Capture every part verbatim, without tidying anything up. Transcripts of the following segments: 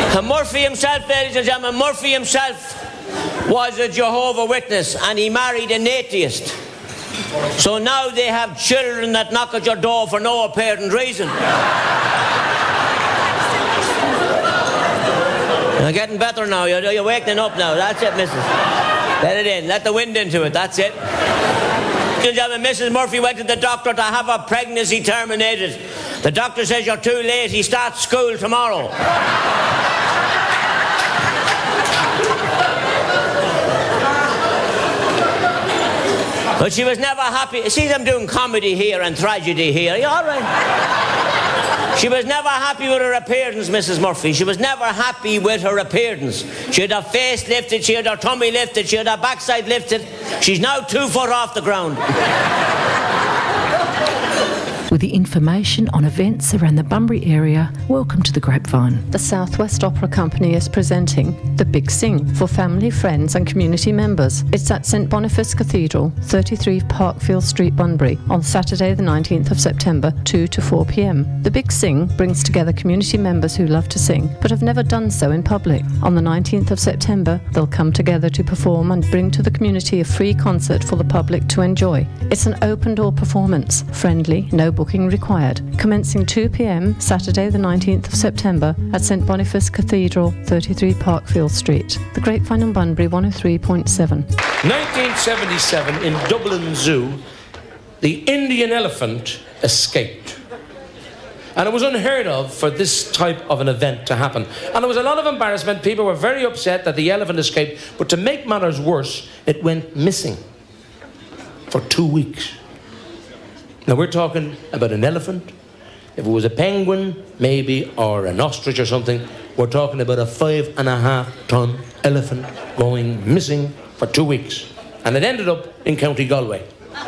And Murphy himself, ladies and gentlemen, Murphy himself was a Jehovah Witness, and he married an atheist. So now they have children that knock at your door for no apparent reason. You're getting better now. You're, you're waking up now. That's it, missus Let it in. Let the wind into it. That's it. Ladies and gentlemen, Missus Murphy went to the doctor to have her pregnancy terminated. The doctor says you're too late. He starts school tomorrow. But she was never happy. See them doing comedy here and tragedy here. Are you all right? She was never happy with her appearance, Missus Murphy. She was never happy with her appearance. She had her face lifted, she had her tummy lifted, she had her backside lifted. She's now two foot off the ground. With the information on events around the Bunbury area, welcome to the Grapevine. The South West Opera Company is presenting The Big Sing for family, friends and community members. It's at St Boniface Cathedral, thirty-three Parkfield Street, Bunbury, on Saturday the nineteenth of September, two to four p m. The Big Sing brings together community members who love to sing, but have never done so in public. On the nineteenth of September, they'll come together to perform and bring to the community a free concert for the public to enjoy. It's an open-door performance, friendly, no booking required, commencing two p m Saturday the nineteenth of September at St Boniface Cathedral, thirty-three Parkfield Street. The Grapevine on Bunbury one oh three point seven. nineteen seventy-seven in Dublin Zoo, the Indian elephant escaped. And it was unheard of for this type of an event to happen. And there was a lot of embarrassment. People were very upset that the elephant escaped. But to make matters worse, it went missing for two weeks. Now, we're talking about an elephant. If it was a penguin, maybe, or an ostrich or something, we're talking about a five and a half ton elephant going missing for two weeks. And it ended up in County Galway,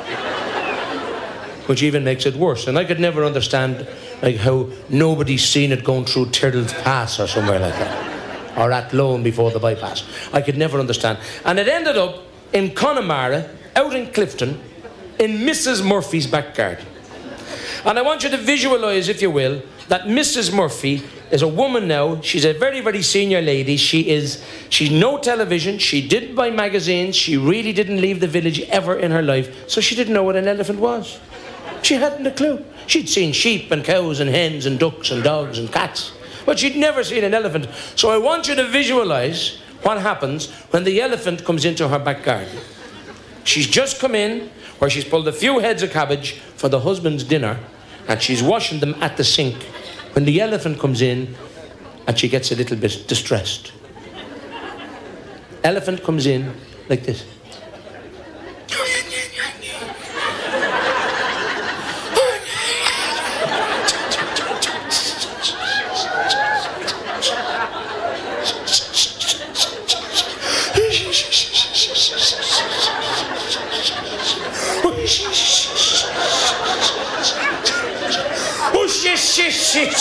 which even makes it worse. And I could never understand like how nobody's seen it going through Tyrrell's Pass or somewhere like that, or Athlone before the bypass. I could never understand. And it ended up in Connemara, out in Clifton, in Missus Murphy's back garden. And I want you to visualise, if you will, that Missus Murphy is a woman now. She's a very, very senior lady. She is, she's no television. She didn't buy magazines. She really didn't leave the village ever in her life. So she didn't know what an elephant was. She hadn't a clue. She'd seen sheep and cows and hens and ducks and dogs and cats, but she'd never seen an elephant. So I want you to visualise what happens when the elephant comes into her back garden. She's just come in, where she's pulled a few heads of cabbage for the husband's dinner, and she's washing them at the sink, when the elephant comes in and she gets a little bit distressed. Elephant comes in like this. shit, shit.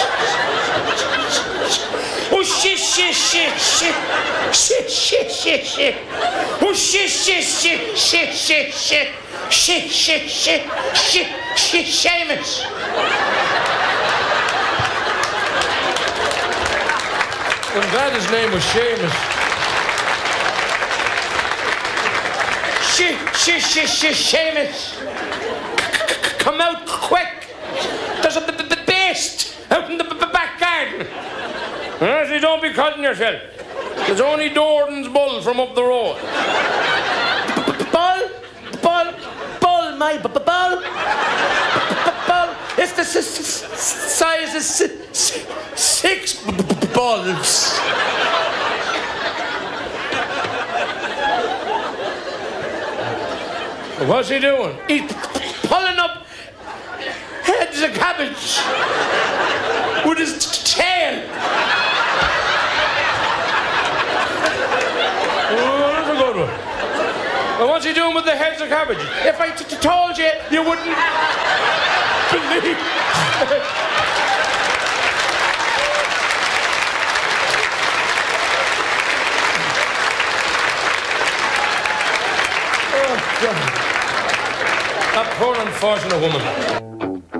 Oh, shit, shit, shit, shit. Shit, shit, shit, shit. Oh, shit, shit, shit, shit, shit, shit. Shit, shit, shit, shit, shit, Seamus. I'm glad his name was Seamus. Shit, shit, shit, shit, Seamus. Come out quick. There's a beast out in the back garden. Honestly, don't be cutting yourself. There's only Dordan's bull from up the road. Bull? Bull? Bull, my bull? Bull? It's the size of six bulls. What's he doing? He's pulling up heads of cabbage with his tail. Oh, that's a good one. And what's he doing with the heads of cabbage? If I t- t- told you, you wouldn't believe. Oh, God. That poor unfortunate woman.